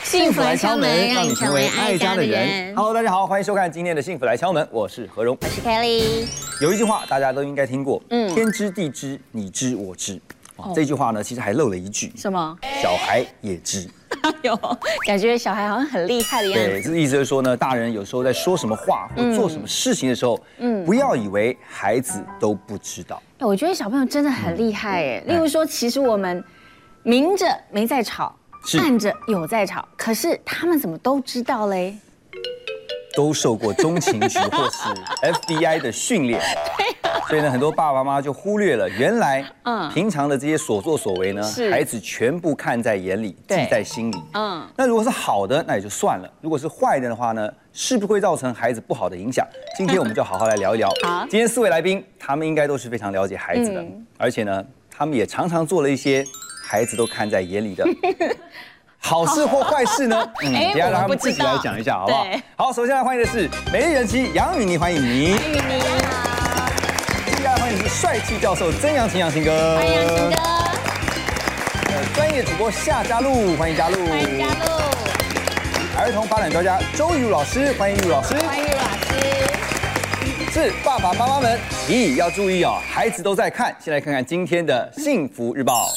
幸福来敲门，让你成为爱家的人。 Hello， 大家好，欢迎收看今天的幸福来敲门，我是何荣， 我是 Kelly。 有一句话大家都应该听过，天知地知，你知我知。这句话呢，其实还漏了一句， 什么？ 小孩也知。 有，感觉小孩好像很厉害的样子。 对，这意思就是说呢，大人有时候在说什么话或做什么事情的时候，不要以为孩子都不知道。 我觉得小朋友真的很厉害哎。例如说，其实我们明着没在吵，暗着有在吵，可是他们怎么都知道嘞？ 都受过中情局或是 FBI 的训练，所以呢，很多爸爸妈妈就忽略了原来，平常的这些所作所为呢，孩子全部看在眼里，记在心里。那如果是好的，那也就算了；如果是坏的话呢，是不是会造成孩子不好的影响？今天我们就好好来聊一聊。今天4位来宾，他们应该都是非常了解孩子的，而且呢，他们也常常做了一些孩子都看在眼里的。好事或坏事呢？等一下让他们自己来讲一下，好不好？好，首先来欢迎的是美丽人妻杨雨妮，欢迎你。 欢迎你， 接下来欢迎的是帅气教授曾阳晴，阳晴哥。 欢迎阳晴哥。 专业主播夏嘉璐，欢迎嘉璐。 欢迎嘉璐。 儿童发展专家周玉茹老师，欢迎玉茹老师。 欢迎玉茹老师。 是爸爸妈妈们，要注意哦，孩子都在看。先来看看今天的幸福日报。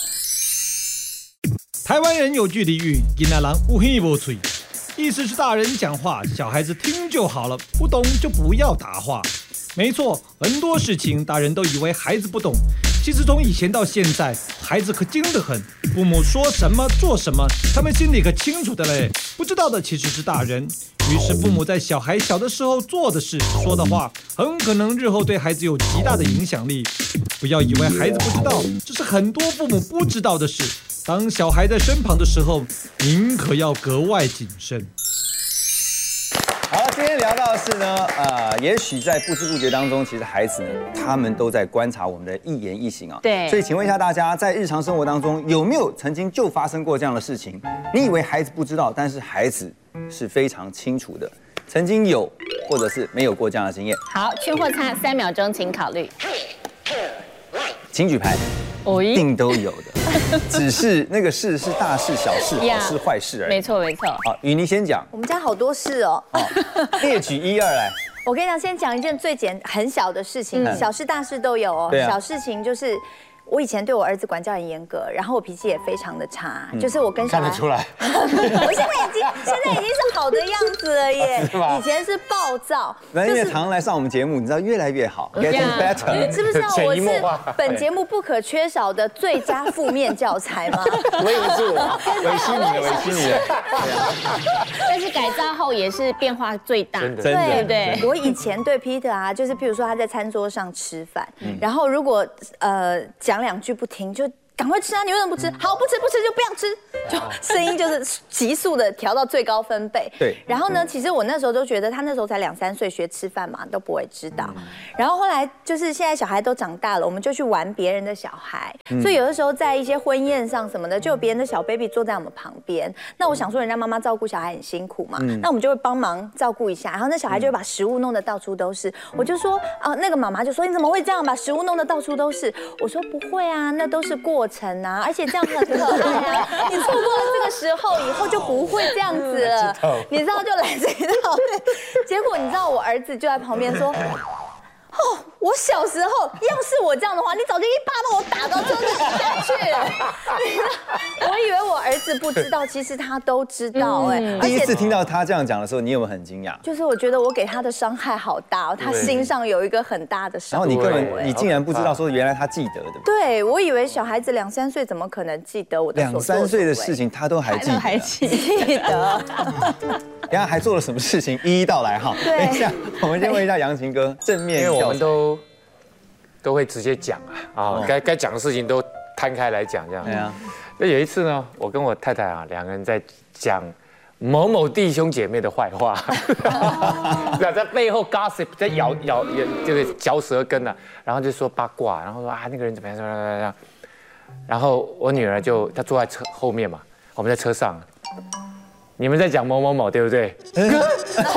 台湾人有句俚语，囡仔人有耳无嘴，意思是大人讲话，小孩子听就好了，不懂就不要答话。没错，很多事情大人都以为孩子不懂，其实从以前到现在，孩子可精得很。父母说什么做什么，他们心里可清楚的嘞。不知道的其实是大人。于是父母在小孩小的时候做的事、说的话，很可能日后对孩子有极大的影响力。不要以为孩子不知道，这是很多父母不知道的事。当小孩在身旁的时候，您可要格外谨慎。 好，今天聊到的是呢，也许在不知不觉当中，其实孩子呢，他们都在观察我们的一言一行啊。 对。 所以请问一下大家，在日常生活当中，有没有曾经就发生过这样的事情？你以为孩子不知道，但是孩子是非常清楚的。曾经有，或者是没有过这样的经验？ 好，圈或叉，3秒钟，请考虑。 请举牌。一定都有的，只是那个事是大事、小事、好事、坏事而已。 没错，没错。 好，雨妮先讲。 我们家好多事哦。 列举1、2来。 我跟你讲，先讲一件最很小的事情，小事大事都有哦。小事情就是。我以前对我儿子管教很严格，然后我脾气也非常的差，就是我跟小孩看得出来， 我现在已经是好的样子了耶，以前是暴躁。 因为常来上我们节目，你知道越来越好 ，getting better， 你知不知道我是本节目不可缺少的最佳负面教材吗？ 我以为是我，维系你的。 但是改造后也是变化最大， 对对。我以前对 Peter 啊，就是譬如说他在餐桌上吃饭，然后如果讲2句不听就赶快吃啊！你为什么不吃？好，不吃就不要吃，就声音就是急速的调到最高分贝。 对。然后呢，其实我那时候都觉得他那时候才2、3岁，学吃饭嘛都不会知道。然后后来就是现在小孩都长大了，我们就去玩别人的小孩，所以有的时候在一些婚宴上什么的，就有别人的小 baby 坐在我们旁边。那我想说，人家妈妈照顾小孩很辛苦嘛，那我们就会帮忙照顾一下。然后那小孩就会把食物弄得到处都是，我就说那个妈妈就说你怎么会这样把食物弄得到处都是？我说不会啊，那都是过程啊，而且这样很可爱啊。你错过了这个时候，以后就不会这样子了。你知道就来这一套，结果你知道我儿子就在旁边说。我小时候要是我这样的话，你早就一巴把我打到车子底下去了。我以为我儿子不知道，其实他都知道哎。 第一次听到他这样讲的时候，你有没有很惊讶？ 就是我觉得我给他的伤害好大，他心上有一个很大的伤。 然后你竟然不知道说原来他记得的。 对，我以为小孩子2、3岁怎么可能记得我的所作所为？2、3 岁的事情他都还记得。 记得。 等下还做了什么事情，一一道来哈。等一下，我们先问一下杨晴哥，正面因为我们都会直接讲啊，该讲的事情都摊开来讲这样。对啊。那有一次呢，我跟我太太啊2个人在讲某某弟兄姐妹的坏话，在背后 gossip， 在咬这个嚼舌根啊，然后就说八卦，然后说那个人怎么样，然后我女儿她坐在车后面嘛，我们在车上。你们在讲某某某，对不对？好可怕！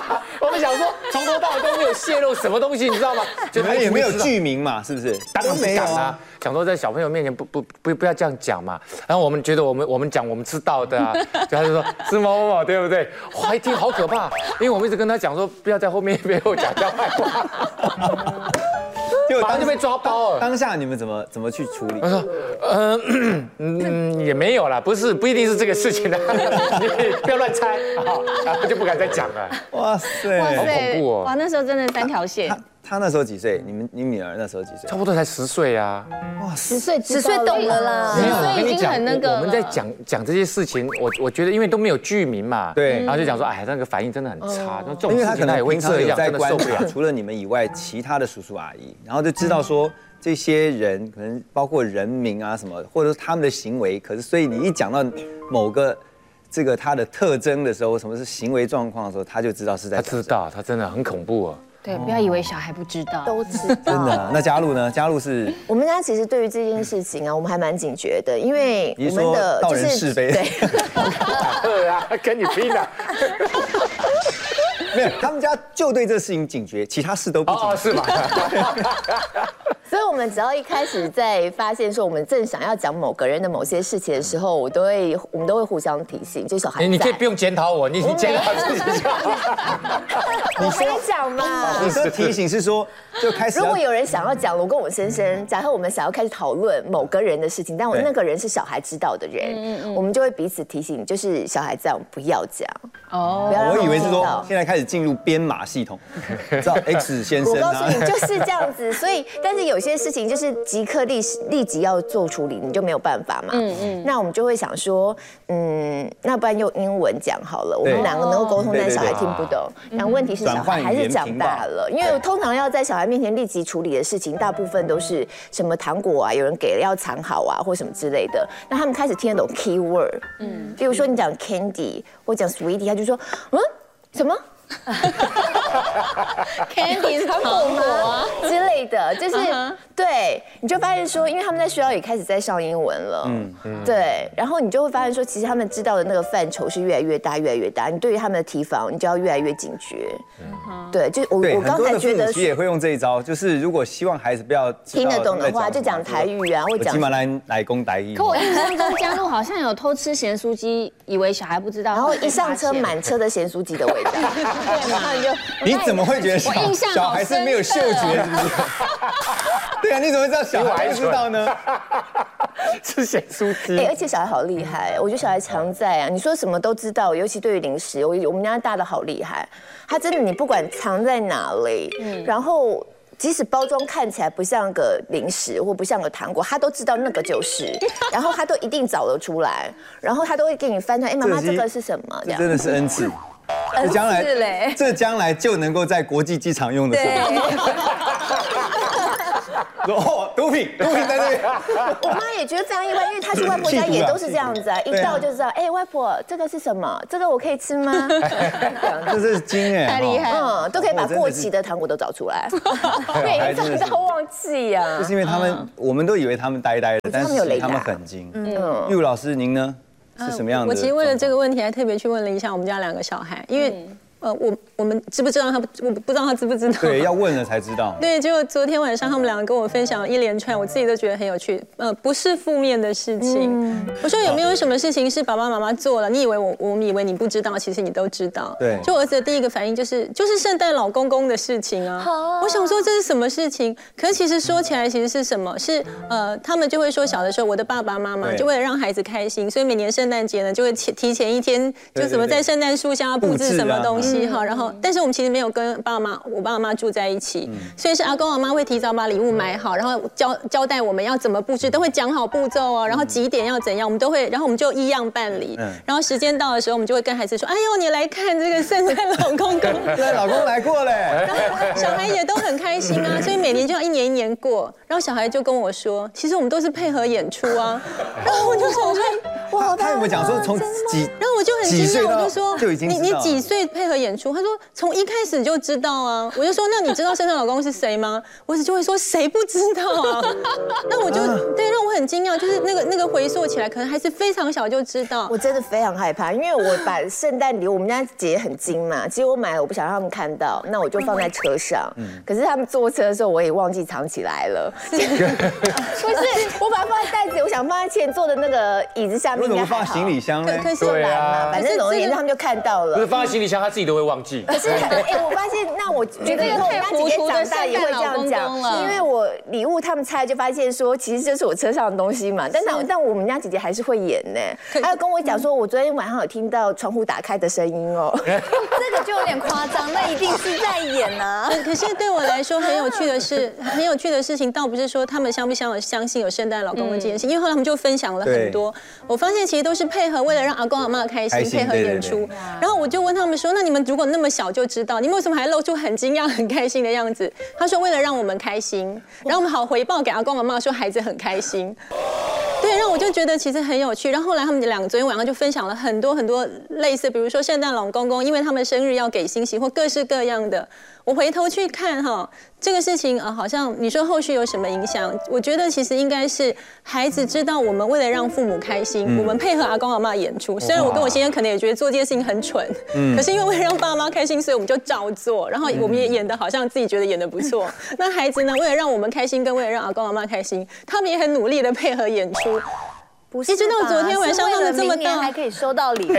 我们想说从头到尾都没有泄露什么东西，你知道吗？ 你们也没有剧名嘛，是不是？ 当然不敢啊。想说在小朋友面前不要这样讲嘛。然后我们觉得我们讲我们知道的啊，就他就说是某某某，对不对？哇，一听好可怕，因为我们一直跟他讲说不要在后面背后讲坏话。马上就被抓包了。 当下你们怎么去处理？ 我说，也没有啦，不一定是这个事情的，你不要乱猜，然后就不敢再讲了。 哇塞， 好恐怖哦！ 哇，那时候真的3条线。 他那时候几岁？你女儿那时候几岁？ 差不多才10岁啊。 哇，10岁懂了啦。 没有， 我跟你讲， 我们在讲这些事情，我觉得因为都没有剧名嘛， 对， 然后就讲说，哎，那个反应真的很差，这种因为他可能也会这样， 在真的受不了。 除了你们以外，其他的叔叔阿姨，然后就知道说这些人可能包括人名啊什么，或者是他们的行为，可是所以你一讲到某个这个他的特征的时候，什么是行为状况的时候，他就知道是在。 他知道，他真的很恐怖啊。 对，不要以为小孩不知道， 都知道。 真的，那嘉露呢？嘉露是我们家其实对于这件事情啊，我们还蛮警觉的，因为我们的道人是非， 对啊，跟你拼了。 没有，他们家就对这事情警觉，其他事都不警觉， 是吗？ 所以，我们只要一开始在发现说我们正想要讲某个人的某些事情的时候，我们都会互相提醒，就小孩。 你可以不用检讨我，你检讨自己就好。 我可以讲嘛？ 你说提醒是说就开始。 如果有人想要讲，我跟我先生，假设我们想要开始讨论某个人的事情，但我那个人是小孩知道的人，我们就会彼此提醒，就是小孩在，我们不要讲。哦， 我以为是说现在开始进入编码系统，知道 X 先生啊。 我告诉你，就是这样子。所以，但是有些事情就是即刻立即要做处理，你就没有办法嘛。那我们就会想说，那不然用英文讲好了，我们两个能够沟通，但小孩听不懂。然后问题是小孩还是长大了，因为通常要在小孩面前立即处理的事情，大部分都是什么糖果啊，有人给了要藏好啊，或什么之类的。那他们开始听得懂 key word，比如说你讲 candy 或讲 sweetie， 他就说什么 ？Candy 是糖果吗？ 之类的，就是对，你就发现说，因为他们在学校也开始在上英文了，对，然后你就会发现说，其实他们知道的那个范畴是越来越大，越来越大。你对于他们的提防，你就要越来越警觉。对，就我刚才觉得， 其实也会用这一招，就是如果希望孩子不要听得懂的话，就讲台语啊，或讲起码来攻台语。 可我印象中，嘉露好像有偷吃咸酥鸡，以为小孩不知道， 然后一上车满车的咸酥鸡的味道。 对嘛？ 你怎么会觉得小孩是没有嗅觉，是不是？对啊，你怎么会知道小孩不知道呢？ 吃咸酥鸡。 而且小孩好厉害，我觉得小孩常在啊。你说什么都知道，尤其对于零食，我们家大的好厉害，他真的你不管藏在哪里，然后。即使包装看起来不像个零食或不像个糖果，他都知道那个就是，然后他都一定找得出来，然后他都会给你翻出来，妈妈这个是什么？ 这真的是恩赐，这将来就能够在国际机场用得上。哦，毒品在这边。 我妈也觉得非常意外，因为她去外婆家也都是这样子啊，一到就知道，外婆这个是什么？这个我可以吃吗？ 这是精哎， 太厉害， 都可以把过期的糖果都找出来。对，真的忘记呀。 就是因为我们都以为他们呆的，但是他们很精。玉如老师，您呢是什么样的？ 我其实为了这个问题还特别去问了一下我们家2个小孩，因为。我们知不知道他？我不知道他知不知道。 对，要问了才知道。 对，结果昨天晚上他们2个跟我分享一连串，我自己都觉得很有趣。不是负面的事情。我说有没有什么事情是爸爸妈妈做了？你以为我们以为你不知道，其实你都知道。 对。 就我儿子的第一个反应就是圣诞老公公的事情啊。我想说这是什么事情？可是其实说起来其实是什么？是他们就会说小的时候我的爸爸妈妈就为了让孩子开心，所以每年圣诞节呢就会提前一天就怎么在圣诞树下要布置什么东西。然后，但是我们其实没有跟我爸爸妈住在一起，所以是阿公阿妈会提早把礼物买好，然后交代我们要怎么布置，都会讲好步骤啊，然后几点要怎样，我们都会，然后我们就一样办理。然后时间到的时候，我们就会跟孩子说：“哎呦，你来看这个圣诞老公公， 圣诞老公来过嘞。” 然后小孩也都很开心啊，所以每年就要一年一年过。然后小孩就跟我说：“其实我们都是配合演出啊。”然后我就想说：“ 哇，他我们讲说从然后我就很惊讶，我就说就已经你几岁配合演出？他说从一开始就知道啊。我就说那你知道圣诞老公是谁吗？我儿子就会说谁不知道啊？那我就对，让我很惊讶，就是那个回溯起来，可能还是非常小就知道。 我真的非常害怕，因为我把圣诞礼物，我们家姐很精嘛，其实我买了，我不想让他们看到，那我就放在车上。可是他们坐车的时候，我也忘记藏起来了。不是，我把它放在袋子，我想放在前座的那个椅子下面。 为什么放行李箱呢？ 对啊，反正总而言之，他们就看到了。 不是放在行李箱，他自己都会忘记。 可是，我发现，那我觉得以后我们家姐姐长大也会这样讲，因为我礼物他们拆就发现说，其实这是我车上的东西嘛。但我们家姐姐还是会演呢，还有跟我讲说，我昨天晚上有听到窗户打开的声音哦。 这个就有点夸张，那一定是在演啊。 可是对我来说很有趣的事情，倒不是说他们相信有圣诞老公公这件事，因为后来他们就分享了很多。我发现其实都是配合，为了让阿公阿嬷开心，配合演出。然后我就问他们说，那你们如果那么小就知道，你们为什么还露出很惊讶、很开心的样子？他说为了让我们开心，让我们好回报给阿公阿嬷，说孩子很开心。对，然后我就觉得其实很有趣。然后后来他们两个昨天晚上就分享了很多类似，比如说圣诞老公公，因为他们生日要给惊喜或各式各样的。我回头去看这个事情好像你说后续有什么影响？我觉得其实应该是孩子知道我们为了让父母开心，我们配合阿公阿嬷演出。虽然我跟我先生可能也觉得做这件事情很蠢，可是因为为了让爸妈开心，所以我们就照做。然后我们也演得好像自己觉得演得不错。那孩子呢，为了让我们开心，跟为了让阿公阿�嬷开心，他们也很努力的配合演出。一直到昨天晚上，他们这么大还可以收到礼物。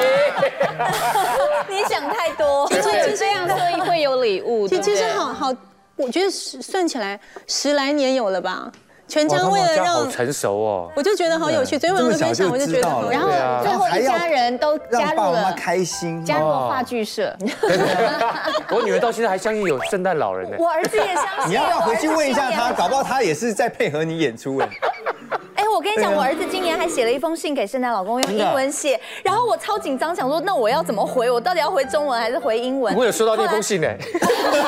你想太多， 就这样，所以会有礼物。 其实好，我觉得算起来10来年有了吧。全家为了让好成熟哦， 我就觉得好有趣。昨天晚上的分享，我就觉得好。 然后最后一家人都加入了开心， 加入了话剧社。 我女儿到现在还相信有圣诞老人呢。 我儿子也相信。 你要不要回去问一下他？搞不好他也是在配合你演出哎。 我跟你讲，我儿子今年还写了一封信给圣诞老公，用英文写，然后我超紧张，想说那我要怎么回？我到底要回中文还是回英文？ 我有收到那封信呢。对，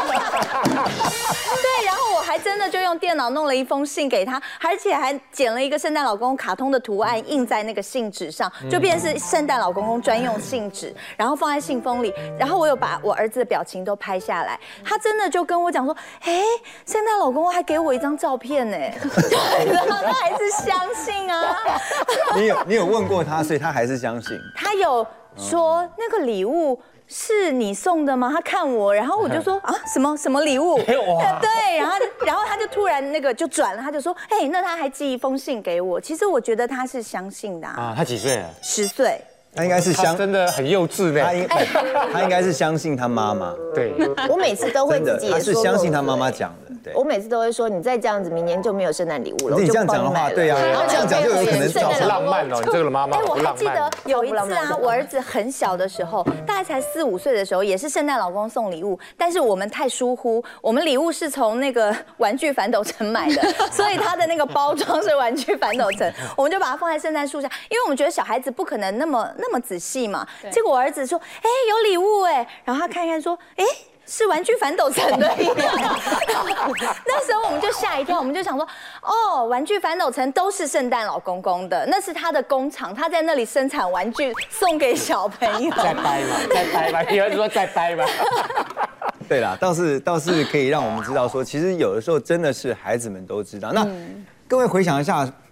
然后我还真的就用电脑弄了一封信给他，而且还剪了一个圣诞老公公卡通的图案印在那个信纸上，就变成是圣诞老公公专用信纸，然后放在信封里。然后我有把我儿子的表情都拍下来，他真的就跟我讲说，圣诞老公公还给我一张照片呢，然后他还是相信啊。 你有问过他，所以他还是相信。 他有说那个礼物是你送的吗？他看我，然后我就说啊什么礼物？对，然后他就突然那个就转了，他就说那他还寄一封信给我。其实我觉得他是相信的啊。 他几岁了 ？10岁。 他应该是真的很幼稚呢。 他应该是相信他妈妈。 对，我每次都会自己也说。 他是相信他妈妈讲的。 我每次都会说，你再这样子，明年就没有圣诞礼物了。 你这样讲的话，对啊，这样讲就有可能造成浪漫哦。你这个妈妈我还记得有一次啊，我儿子很小的时候，大概才4、5岁的时候，也是圣诞老公送礼物，但是我们太疏忽，我们礼物是从那个玩具反斗城买的，所以他的那个包装是玩具反斗城，我们就把它放在圣诞树下，因为我们觉得小孩子不可能那么仔细嘛。结果我儿子说，有礼物然后他看一看说，是玩具反斗城的。那时候我们就吓一跳，我们就想说，玩具反斗城都是圣诞老公公的，那是他的工厂，他在那里生产玩具送给小朋友。 再掰吧，你儿子说再掰吧。 对啦，倒是可以让我们知道说，其实有的时候真的是孩子们都知道。那各位回想一下，